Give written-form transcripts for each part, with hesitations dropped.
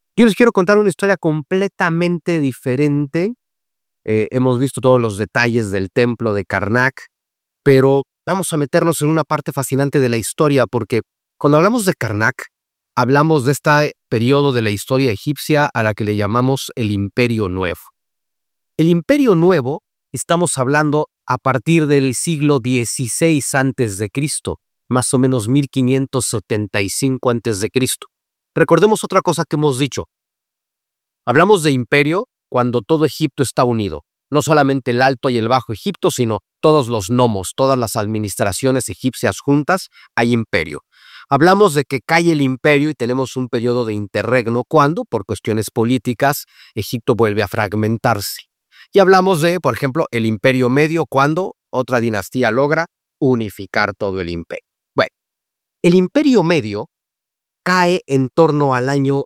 Yo les quiero contar una historia completamente diferente. Hemos visto todos los detalles del templo de Karnak, pero vamos a meternos en una parte fascinante de la historia, porque cuando hablamos de Karnak, hablamos de este periodo de la historia egipcia a la que le llamamos el Imperio Nuevo. El Imperio Nuevo, estamos hablando a partir del siglo XVI antes de Cristo, más o menos 1575 antes de Cristo. Recordemos otra cosa que hemos dicho. Hablamos de imperio cuando todo Egipto está unido. No solamente el Alto y el Bajo Egipto, sino todos los nomos, todas las administraciones egipcias juntas, hay imperio. Hablamos de que cae el imperio y tenemos un periodo de interregno cuando, por cuestiones políticas, Egipto vuelve a fragmentarse. Y hablamos de, por ejemplo, el Imperio Medio cuando otra dinastía logra unificar todo el imperio. Bueno, el Imperio Medio cae en torno al año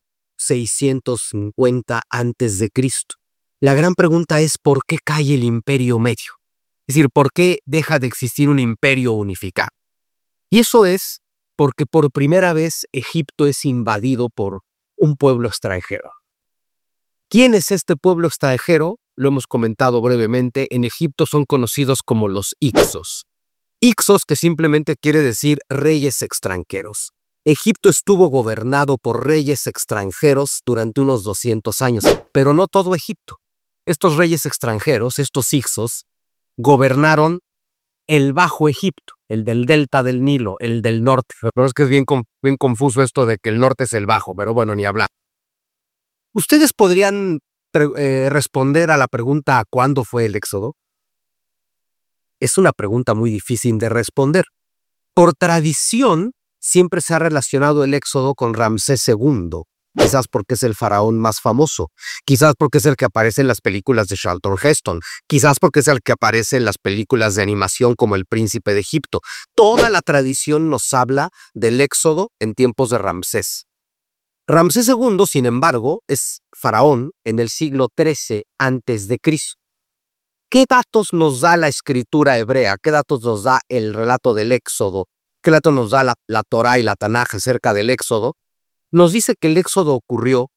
1650 antes de Cristo. La gran pregunta es ¿por qué cae el Imperio Medio? Es decir, ¿por qué deja de existir un imperio unificado? Y eso es porque por primera vez Egipto es invadido por un pueblo extranjero. ¿Quién es este pueblo extranjero? Lo hemos comentado brevemente. En Egipto son conocidos como los Hyksos. Hyksos, que simplemente quiere decir reyes extranjeros. Egipto estuvo gobernado por reyes extranjeros durante unos 200 años, pero no todo Egipto. Estos reyes extranjeros, estos Hyksos, gobernaron el Bajo Egipto, el del delta del Nilo, el del norte. Pero es que es bien confuso esto de que el norte es el Bajo, pero bueno, ni hablar. ¿Ustedes podrían responder a la pregunta ¿cuándo fue el Éxodo? Es una pregunta muy difícil de responder. Por tradición, siempre se ha relacionado el Éxodo con Ramsés II, quizás porque es el faraón más famoso, quizás porque es el que aparece en las películas de Charlton Heston, quizás porque es el que aparece en las películas de animación como El Príncipe de Egipto. Toda la tradición nos habla del Éxodo en tiempos de Ramsés. Ramsés II, sin embargo, es faraón en el siglo XIII antes de Cristo. ¿Qué datos nos da la escritura hebrea? ¿Qué datos nos da el relato del Éxodo? ¿Qué datos nos da la Torá y la Tanaj acerca del Éxodo? Nos dice que el Éxodo ocurrió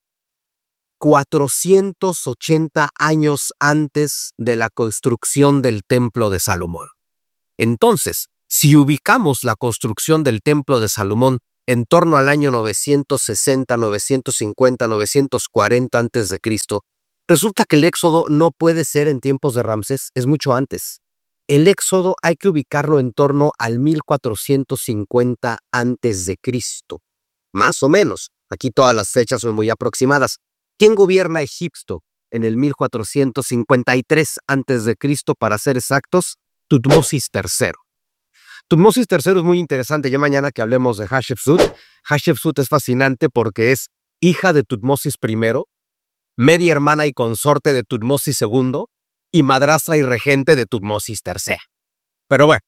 480 años antes de la construcción del Templo de Salomón. Entonces, si ubicamos la construcción del Templo de Salomón en torno al año 960, 950, 940 antes de Cristo, resulta que el Éxodo no puede ser en tiempos de Ramsés, es mucho antes. El Éxodo hay que ubicarlo en torno al 1450 antes de Cristo. Más o menos. Aquí todas las fechas son muy aproximadas. ¿Quién gobierna Egipto en el 1453 antes de Cristo, para ser exactos? Tutmosis III. Tutmosis III es muy interesante. Ya mañana que hablemos de Hatshepsut. Hatshepsut es fascinante porque es hija de Tutmosis I, media hermana y consorte de Tutmosis II y madrastra y regente de Tutmosis III. Pero bueno,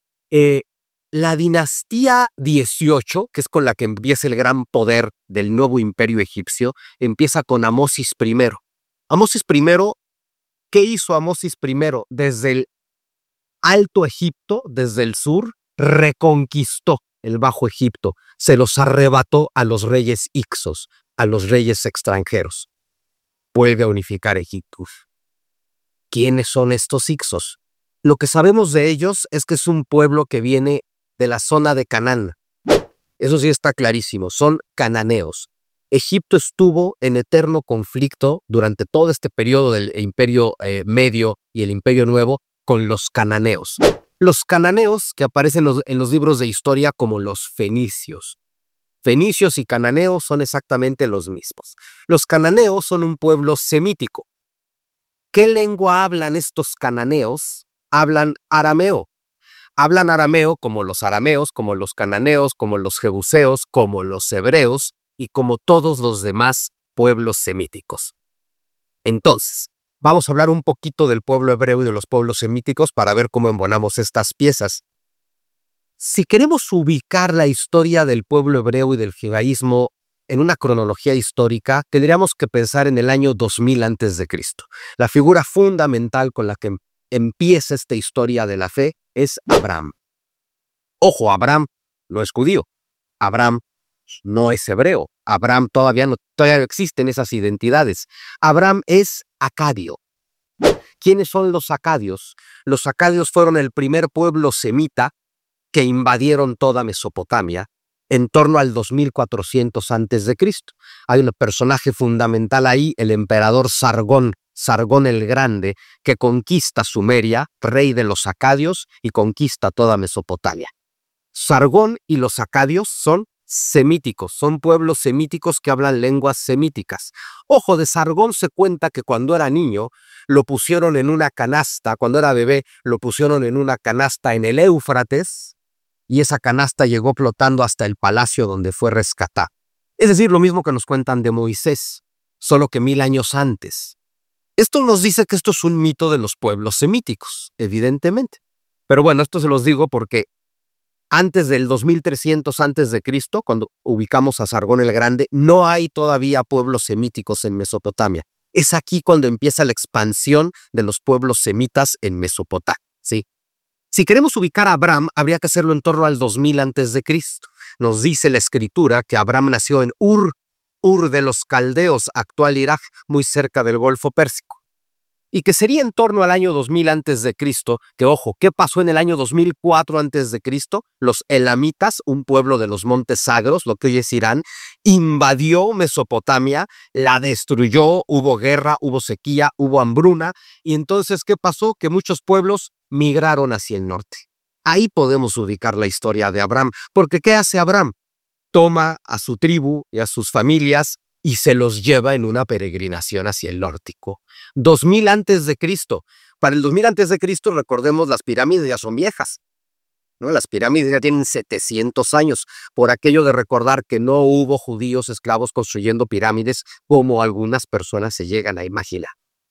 la dinastía 18, que es con la que empieza el gran poder del nuevo imperio egipcio, empieza con Amosis I. Amosis I, ¿qué hizo Amosis I? Desde el Alto Egipto, desde el sur, reconquistó el Bajo Egipto, se los arrebató a los reyes Hyksos, a los reyes extranjeros. Vuelve a unificar Egipto. ¿Quiénes son estos Hyksos? Lo que sabemos de ellos es que es un pueblo que viene de la zona de Canaán. Eso sí está clarísimo, son cananeos. Egipto estuvo en eterno conflicto durante todo este periodo del Imperio Medio y el Imperio Nuevo con los cananeos. Los cananeos que aparecen en los libros de historia como los fenicios. Fenicios y cananeos son exactamente los mismos. Los cananeos son un pueblo semítico. ¿Qué lengua hablan estos cananeos? Hablan arameo. Hablan arameo como los arameos, como los cananeos, como los jebuseos, como los hebreos y como todos los demás pueblos semíticos. Entonces, vamos a hablar un poquito del pueblo hebreo y de los pueblos semíticos para ver cómo embonamos estas piezas. Si queremos ubicar la historia del pueblo hebreo y del judaísmo en una cronología histórica, tendríamos que pensar en el año 2000 a.C. La figura fundamental con la que empieza esta historia de la fe es Abraham. Ojo, Abraham no es judío. Abraham no es hebreo. Abraham todavía no existen esas identidades. Abraham es acadio. ¿Quiénes son los acadios? Los acadios fueron el primer pueblo semita que invadieron toda Mesopotamia en torno al 2400 a.C. Hay un personaje fundamental ahí, el emperador Sargón el Grande, que conquista Sumeria, rey de los acadios, y conquista toda Mesopotamia. Sargón y los acadios son semíticos, son pueblos semíticos que hablan lenguas semíticas. Ojo, de Sargón se cuenta que cuando era niño lo pusieron en una canasta, cuando era bebé lo pusieron en una canasta en el Éufrates, y esa canasta llegó flotando hasta el palacio donde fue rescatada. Es decir, lo mismo que nos cuentan de Moisés, solo que 1000 años antes. Esto nos dice que esto es un mito de los pueblos semíticos, evidentemente. Pero bueno, esto se los digo porque antes del 2300 a.C., cuando ubicamos a Sargón el Grande, no hay todavía pueblos semíticos en Mesopotamia. Es aquí cuando empieza la expansión de los pueblos semitas en Mesopotamia, ¿sí? Si queremos ubicar a Abraham, habría que hacerlo en torno al 2000 a.C. Nos dice la escritura que Abraham nació en Ur de los Caldeos, actual Irak, muy cerca del Golfo Pérsico. Y que sería en torno al año 2000 a.C., que ojo, ¿qué pasó en el año 2004 a.C.? Los elamitas, un pueblo de los Montes Sagros, lo que hoy es Irán, invadió Mesopotamia, la destruyó, hubo guerra, hubo sequía, hubo hambruna, y entonces, ¿qué pasó? Que muchos pueblos migraron hacia el norte. Ahí podemos ubicar la historia de Abraham, porque ¿qué hace Abraham? Toma a su tribu y a sus familias y se los lleva en una peregrinación hacia el nórtico. 2000 a.C. Para el 2000 a.C., recordemos, las pirámides ya son viejas, ¿no? Las pirámides ya tienen 700 años, por aquello de recordar que no hubo judíos esclavos construyendo pirámides como algunas personas se llegan a imaginar.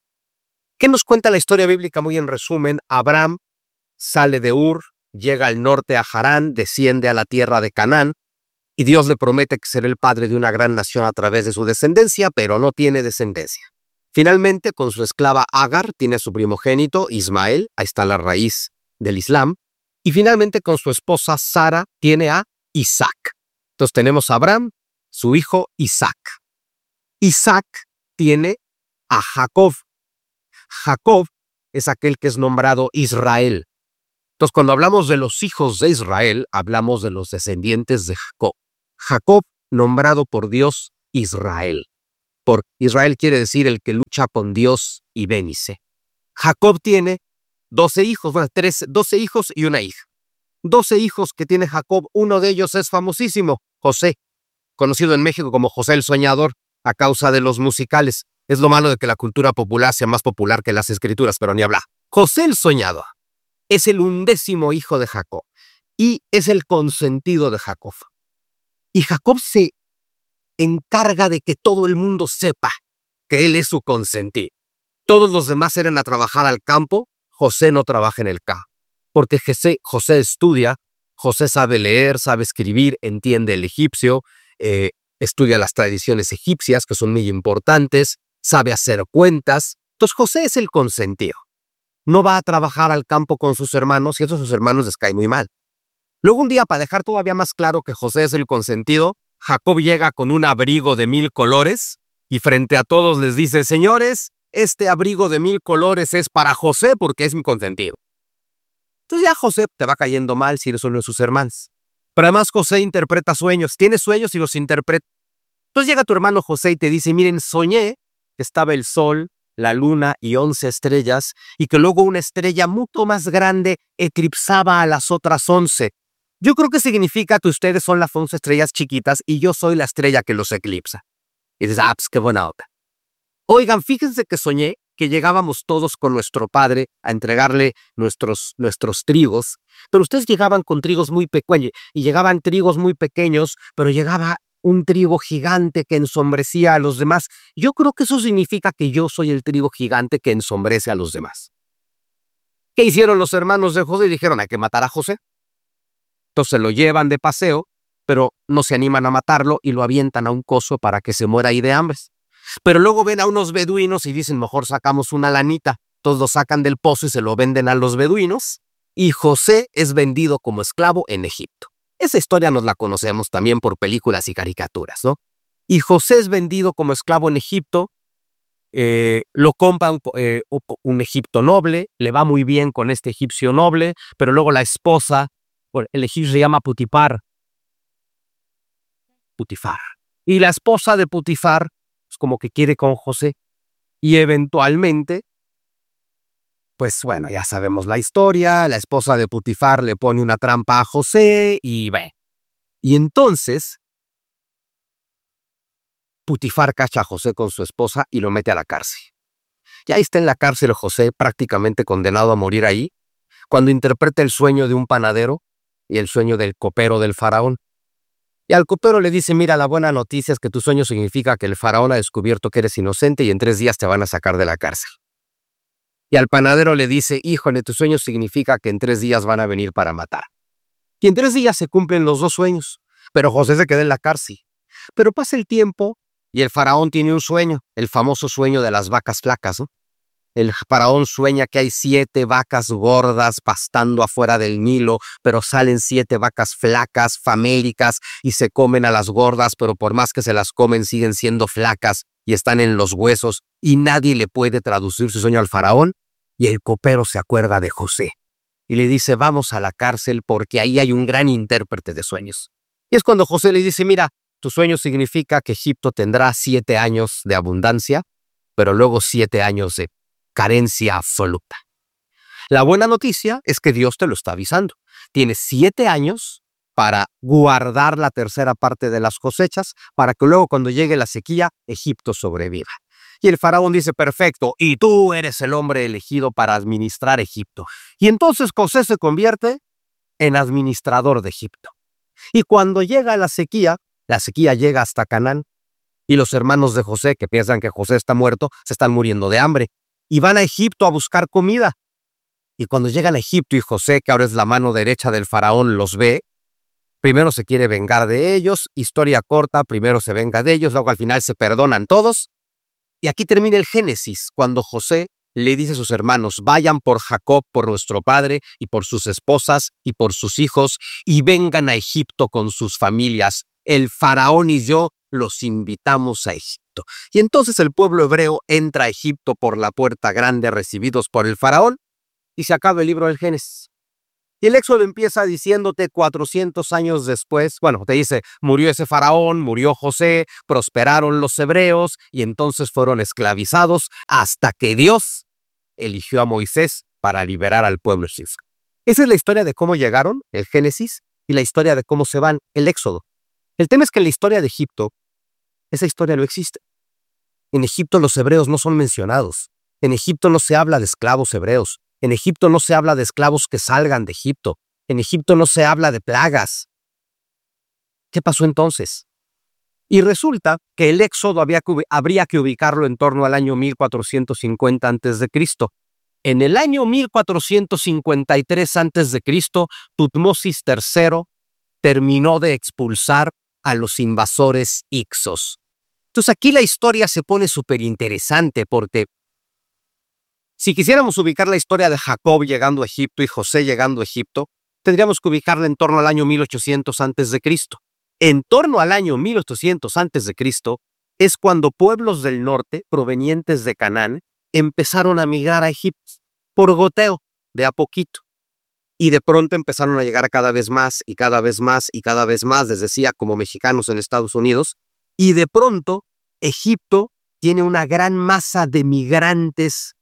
¿Qué nos cuenta la historia bíblica? Muy en resumen, Abraham sale de Ur, llega al norte a Harán, desciende a la tierra de Canaán, y Dios le promete que será el padre de una gran nación a través de su descendencia, pero no tiene descendencia. Finalmente, con su esclava Agar, tiene a su primogénito, Ismael, ahí está la raíz del Islam, y finalmente con su esposa Sara tiene a Isaac. Entonces tenemos a Abraham, su hijo Isaac. Isaac tiene a Jacob. Jacob es aquel que es nombrado Israel. Entonces, cuando hablamos de los hijos de Israel, hablamos de los descendientes de Jacob. Jacob, nombrado por Dios Israel. Por Israel quiere decir el que lucha con Dios y bénice. Jacob tiene 12 hijos, 12 hijos y una hija. 12 hijos que tiene Jacob, uno de ellos es famosísimo, José, conocido en México como José el Soñador, a causa de los musicales. Es lo malo de que la cultura popular sea más popular que las escrituras, pero ni hablar. José el Soñador es el 11º hijo de Jacob y es el consentido de Jacob. Y Jacob se encarga de que todo el mundo sepa que él es su consentido. Todos los demás eran a trabajar al campo, José no trabaja en el campo, porque José estudia, José sabe leer, sabe escribir, entiende el egipcio, estudia las tradiciones egipcias que son muy importantes, sabe hacer cuentas. Entonces José es el consentido. No va a trabajar al campo con sus hermanos y eso a sus hermanos les cae muy mal. Luego un día, para dejar todavía más claro que José es el consentido, Jacob llega con un abrigo de 1000 colores y frente a todos les dice: señores, este abrigo de 1000 colores es para José porque es mi consentido. Entonces ya José te va cayendo mal si eres uno de sus hermanos. Pero además José interpreta sueños, tiene sueños y los interpreta. Entonces llega tu hermano José y te dice: miren, soñé que estaba el sol, la luna y 11 estrellas, y que luego una estrella mucho más grande eclipsaba a las otras 11. Yo creo que significa que ustedes son las 11 estrellas chiquitas y yo soy la estrella que los eclipsa. Y dices: ah, pues qué buena onda. Oigan, fíjense que soñé que llegábamos todos con nuestro padre a entregarle nuestros trigos, pero ustedes llegaban con trigos muy pequeños, y llegaban trigos muy pequeños, pero llegaba un trigo gigante que ensombrecía a los demás. Yo creo que eso significa que yo soy el trigo gigante que ensombrece a los demás. ¿Qué hicieron los hermanos de José? Dijeron: hay que matar a José. Entonces lo llevan de paseo, pero no se animan a matarlo y lo avientan a un coso para que se muera ahí de hambre. Pero luego ven a unos beduinos y dicen: mejor sacamos una lanita. Todos lo sacan del pozo y se lo venden a los beduinos, y José es vendido como esclavo en Egipto. Esa historia nos la conocemos también por películas y caricaturas, ¿no? Y José es vendido como esclavo en Egipto, lo compra un egipto noble, le va muy bien con este egipcio noble, pero luego la esposa, bueno, el egipcio se llama Putifar, y la esposa de Putifar es como que quiere con José, y eventualmente, pues bueno, ya sabemos la historia, la esposa de Putifar le pone una trampa a José, y ve. Y entonces, Putifar cacha a José con su esposa y lo mete a la cárcel. Y ahí está en la cárcel José, prácticamente condenado a morir ahí, cuando interpreta el sueño de un panadero y el sueño del copero del faraón. Y al copero le dice, mira, la buena noticia es que tu sueño significa que el faraón ha descubierto que eres inocente y en 3 días te van a sacar de la cárcel. Y al panadero le dice, híjole, tu sueño significa que en 3 días van a venir para matar. Y en 3 días se cumplen los 2 sueños, pero José se queda en la cárcel. Pero pasa el tiempo y el faraón tiene un sueño, el famoso sueño de las vacas flacas, ¿no? El faraón sueña que hay 7 vacas gordas pastando afuera del Nilo, pero salen 7 vacas flacas, famélicas, y se comen a las gordas, pero por más que se las comen siguen siendo flacas y están en los huesos, y nadie le puede traducir su sueño al faraón, y el copero se acuerda de José, y le dice, vamos a la cárcel porque ahí hay un gran intérprete de sueños. Y es cuando José le dice, mira, tu sueño significa que Egipto tendrá 7 años de abundancia, pero luego 7 años de carencia absoluta. La buena noticia es que Dios te lo está avisando. Tienes 7 años para guardar la tercera parte de las cosechas, para que luego cuando llegue la sequía, Egipto sobreviva. Y el faraón dice, perfecto, y tú eres el hombre elegido para administrar Egipto. Y entonces José se convierte en administrador de Egipto. Y cuando llega la sequía llega hasta Canaán, y los hermanos de José, que piensan que José está muerto, se están muriendo de hambre. Y van a Egipto a buscar comida. Y cuando llegan a Egipto y José, que ahora es la mano derecha del faraón, los ve, primero se quiere vengar de ellos, historia corta, primero se venga de ellos, luego al final se perdonan todos. Y aquí termina el Génesis, cuando José le dice a sus hermanos, vayan por Jacob, por nuestro padre, y por sus esposas, y por sus hijos, y vengan a Egipto con sus familias. El faraón y yo los invitamos a Egipto. Y entonces el pueblo hebreo entra a Egipto por la puerta grande, recibidos por el faraón, y se acaba el libro del Génesis. Y el Éxodo empieza diciéndote 400 años después, bueno, te dice, murió ese faraón, murió José, prosperaron los hebreos, y entonces fueron esclavizados hasta que Dios eligió a Moisés para liberar al pueblo egipcio. Esa es la historia de cómo llegaron, el Génesis, y la historia de cómo se van, el Éxodo. El tema es que en la historia de Egipto, esa historia no existe. En Egipto los hebreos no son mencionados. En Egipto no se habla de esclavos hebreos. En Egipto no se habla de esclavos que salgan de Egipto. En Egipto no se habla de plagas. ¿Qué pasó entonces? Y resulta que el Éxodo habría que ubicarlo en torno al año 1450 a.C. En el año 1453 a.C., Tutmosis III terminó de expulsar a los invasores hicsos. Entonces aquí la historia se pone súper interesante porque si quisiéramos ubicar la historia de Jacob llegando a Egipto y José llegando a Egipto, tendríamos que ubicarla en torno al año 1800 a.C. En torno al año 1800 a.C. es cuando pueblos del norte, provenientes de Canaán, empezaron a migrar a Egipto por goteo, de a poquito. Y de pronto empezaron a llegar cada vez más y cada vez más y cada vez más, les decía, como mexicanos en Estados Unidos. Y de pronto Egipto tiene una gran masa de migrantes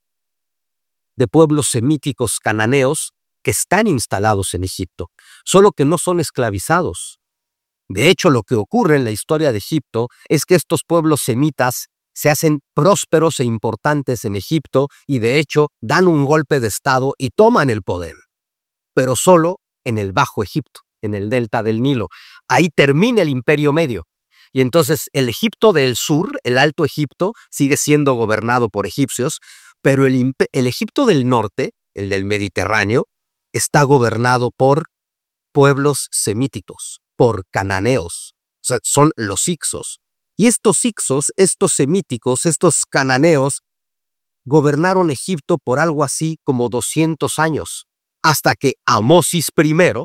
de pueblos semíticos cananeos que están instalados en Egipto, solo que no son esclavizados. De hecho, lo que ocurre en la historia de Egipto es que estos pueblos semitas se hacen prósperos e importantes en Egipto y de hecho dan un golpe de estado y toman el poder, pero solo en el Bajo Egipto, en el delta del Nilo. Ahí termina el Imperio Medio. Y entonces el Egipto del sur, el Alto Egipto, sigue siendo gobernado por egipcios, pero el Egipto del norte, el del Mediterráneo, está gobernado por pueblos semíticos, por cananeos. O sea, son los hicsos. Y estos hicsos, estos semíticos, estos cananeos, gobernaron Egipto por algo así como 200 años, hasta que Amosis I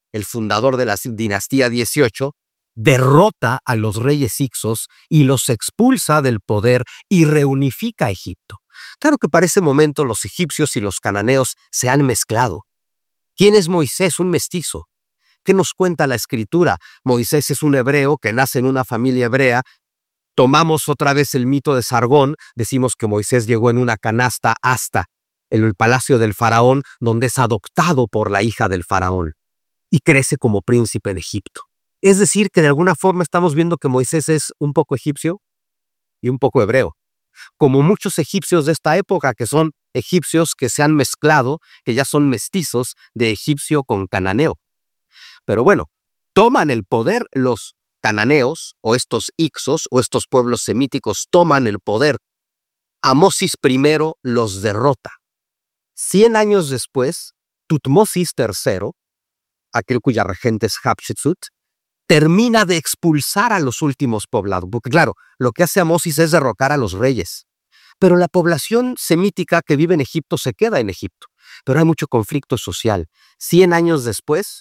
el fundador de la dinastía 18, derrota a los reyes hicsos y los expulsa del poder y reunifica a Egipto. Claro que para ese momento los egipcios y los cananeos se han mezclado. ¿Quién es Moisés? Un mestizo. ¿Qué nos cuenta la Escritura? Moisés es un hebreo que nace en una familia hebrea. Tomamos otra vez el mito de Sargón, decimos que Moisés llegó en una canasta hasta el palacio del faraón, donde es adoptado por la hija del faraón y crece como príncipe de Egipto. Es decir, que de alguna forma estamos viendo que Moisés es un poco egipcio y un poco hebreo, como muchos egipcios de esta época, que son egipcios que se han mezclado, que ya son mestizos de egipcio con cananeo. Pero bueno, toman el poder los cananeos, o estos hicsos, o estos pueblos semíticos toman el poder. Amosis I los derrota. 100 años después, Tutmosis III, aquel cuya regente es Hatshepsut, termina de expulsar a los últimos poblados. Porque claro, lo que hace Amosis es derrocar a los reyes. Pero la población semítica que vive en Egipto se queda en Egipto. Pero hay mucho conflicto social. 100 años después,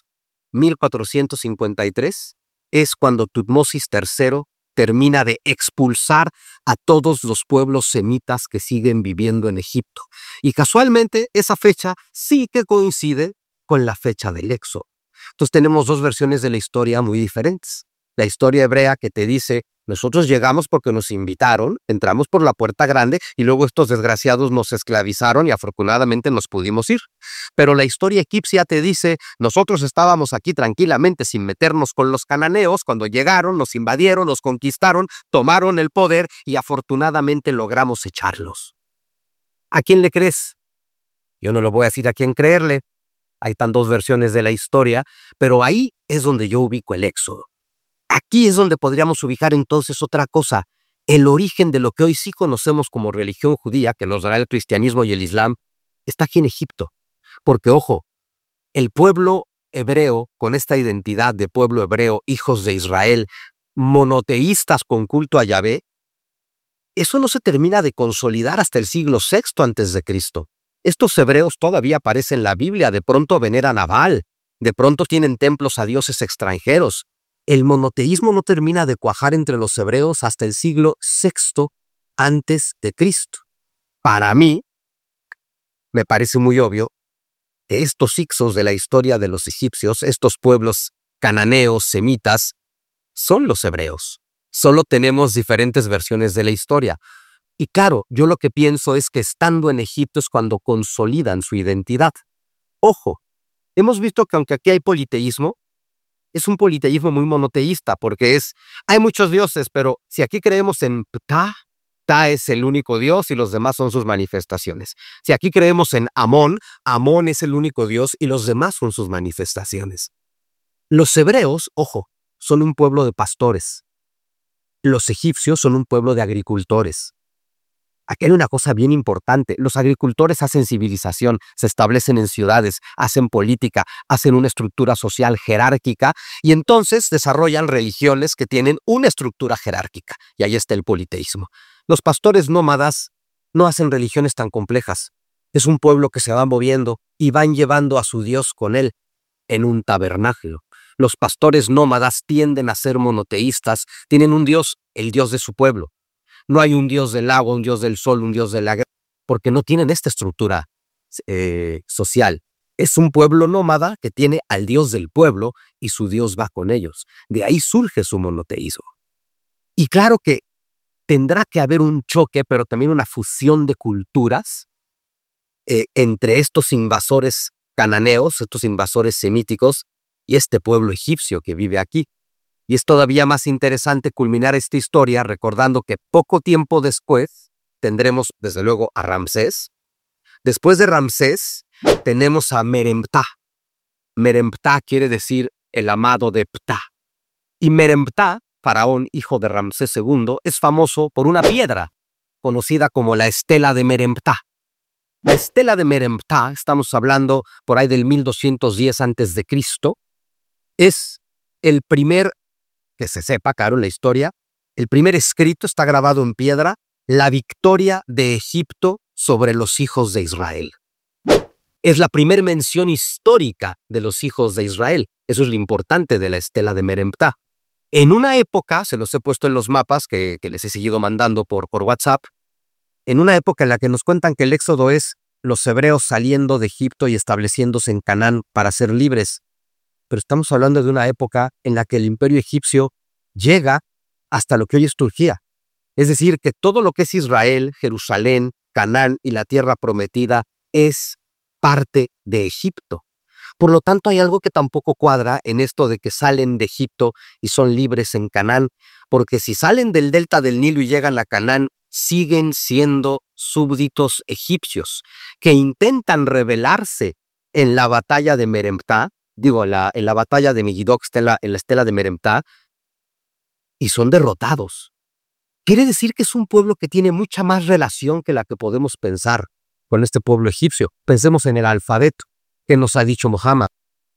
1453, es cuando Tutmosis III termina de expulsar a todos los pueblos semitas que siguen viviendo en Egipto. Y casualmente esa fecha sí que coincide con la fecha del Éxodo. Entonces tenemos dos versiones de la historia muy diferentes. La historia hebrea que te dice, nosotros llegamos porque nos invitaron, entramos por la puerta grande y luego estos desgraciados nos esclavizaron y afortunadamente nos pudimos ir. Pero la historia egipcia te dice, nosotros estábamos aquí tranquilamente sin meternos con los cananeos, cuando llegaron, nos invadieron, nos conquistaron, tomaron el poder y afortunadamente logramos echarlos. ¿A quién le crees? Yo no lo voy a decir a quién creerle. Hay tan dos versiones de la historia, pero ahí es donde yo ubico el Éxodo. Aquí es donde podríamos ubicar entonces otra cosa, el origen de lo que hoy sí conocemos como religión judía, que nos dará el cristianismo y el islam, está aquí en Egipto. Porque, ojo, el pueblo hebreo, con esta identidad de pueblo hebreo, hijos de Israel, monoteístas con culto a Yahvé, eso no se termina de consolidar hasta el siglo VI a.C. Estos hebreos todavía aparecen en la Biblia, de pronto veneran a Baal, de pronto tienen templos a dioses extranjeros. El monoteísmo no termina de cuajar entre los hebreos hasta el siglo VI a.C. Para mí, me parece muy obvio que estos hicsos de la historia de los egipcios, estos pueblos cananeos, semitas, son los hebreos. Solo tenemos diferentes versiones de la historia. Y claro, yo lo que pienso es que estando en Egipto es cuando consolidan su identidad. Ojo, hemos visto que aunque aquí hay politeísmo, es un politeísmo muy monoteísta, porque hay muchos dioses, pero si aquí creemos en Ptah, Ptah es el único dios y los demás son sus manifestaciones. Si aquí creemos en Amón, Amón es el único dios y los demás son sus manifestaciones. Los hebreos, ojo, son un pueblo de pastores. Los egipcios son un pueblo de agricultores. Aquí hay una cosa bien importante. Los agricultores hacen civilización, se establecen en ciudades, hacen política, hacen una estructura social jerárquica y entonces desarrollan religiones que tienen una estructura jerárquica. Y ahí está el politeísmo. Los pastores nómadas no hacen religiones tan complejas. Es un pueblo que se va moviendo y van llevando a su Dios con él en un tabernáculo. Los pastores nómadas tienden a ser monoteístas, tienen un Dios, el Dios de su pueblo. No hay un dios del agua, un dios del sol, un dios de la guerra, porque no tienen esta estructura social. Es un pueblo nómada que tiene al dios del pueblo y su dios va con ellos. De ahí surge su monoteísmo. Y claro que tendrá que haber un choque, pero también una fusión de culturas entre estos invasores cananeos, estos invasores semíticos y este pueblo egipcio que vive aquí. Y es todavía más interesante culminar esta historia recordando que poco tiempo después tendremos, desde luego, a Ramsés. Después de Ramsés tenemos a Meremptah. Meremptah quiere decir el amado de Ptah. Y Meremptah, faraón hijo de Ramsés II, es famoso por una piedra conocida como la Estela de Meremptah. La Estela de Meremptah, estamos hablando por ahí del 1210 a.C., es el primer, que se sepa, claro, en la historia, el primer escrito, está grabado en piedra, la victoria de Egipto sobre los hijos de Israel. Es la primera mención histórica de los hijos de Israel. Eso es lo importante de la estela de Meremptah. En una época, se los he puesto en los mapas que les he seguido mandando por WhatsApp, en una época en la que nos cuentan que el éxodo es los hebreos saliendo de Egipto y estableciéndose en Canaán para ser libres. Pero estamos hablando de una época en la que el imperio egipcio llega hasta lo que hoy es Turquía. Es decir, que todo lo que es Israel, Jerusalén, Canaán y la tierra prometida es parte de Egipto. Por lo tanto, hay algo que tampoco cuadra en esto de que salen de Egipto y son libres en Canaán, porque si salen del delta del Nilo y llegan a Canaán, siguen siendo súbditos egipcios, que intentan rebelarse en la batalla de Meremptah, en la batalla de Megiddo, en la estela de Meremptah, y son derrotados. Quiere decir que es un pueblo que tiene mucha más relación que la que podemos pensar con este pueblo egipcio. Pensemos en el alfabeto que nos ha dicho Muhammad.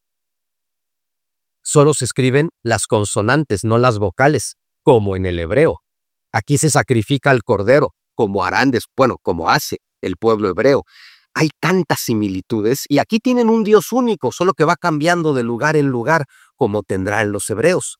Solo se escriben las consonantes, no las vocales, como en el hebreo. Aquí se sacrifica al cordero, como como hace el pueblo hebreo. Hay tantas similitudes y aquí tienen un Dios único, solo que va cambiando de lugar en lugar, como tendrán los hebreos.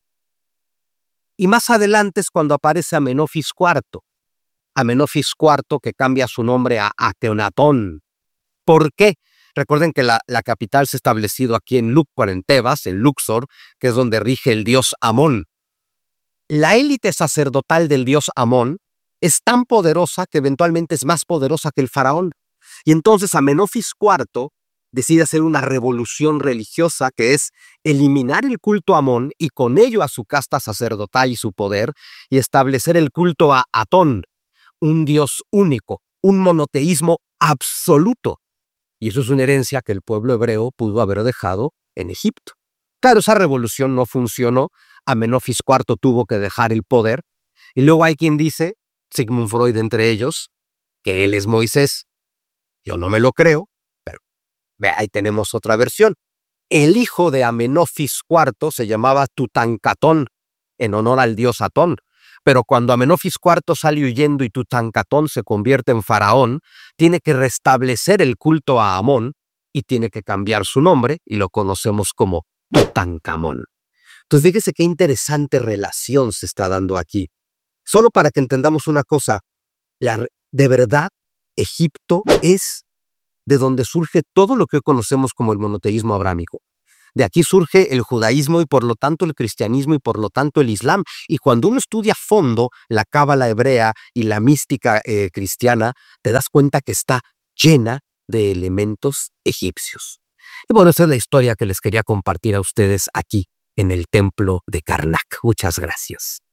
Y más adelante es cuando aparece Amenofis IV. Amenofis IV que cambia su nombre a Akenatón. ¿Por qué? Recuerden que la capital se ha establecido aquí en Tebas, en Luxor, que es donde rige el dios Amón. La élite sacerdotal del dios Amón es tan poderosa que eventualmente es más poderosa que el faraón. Y entonces Amenofis IV decide hacer una revolución religiosa que es eliminar el culto a Amón y con ello a su casta sacerdotal y su poder y establecer el culto a Atón, un dios único, un monoteísmo absoluto. Y eso es una herencia que el pueblo hebreo pudo haber dejado en Egipto. Claro, esa revolución no funcionó. Amenofis IV tuvo que dejar el poder. Y luego hay quien dice, Sigmund Freud entre ellos, que él es Moisés. Yo no me lo creo, pero ahí tenemos otra versión. El hijo de Amenofis IV se llamaba Tutankatón, en honor al dios Atón. Pero cuando Amenofis IV sale huyendo y Tutankatón se convierte en faraón, tiene que restablecer el culto a Amón y tiene que cambiar su nombre y lo conocemos como Tutankamón. Entonces fíjese qué interesante relación se está dando aquí. Solo para que entendamos una cosa, de verdad, Egipto es de donde surge todo lo que hoy conocemos como el monoteísmo abrámico. De aquí surge el judaísmo y por lo tanto el cristianismo y por lo tanto el islam. Y cuando uno estudia a fondo la cábala hebrea y la mística cristiana, te das cuenta que está llena de elementos egipcios. Y bueno, esa es la historia que les quería compartir a ustedes aquí en el templo de Karnak. Muchas gracias.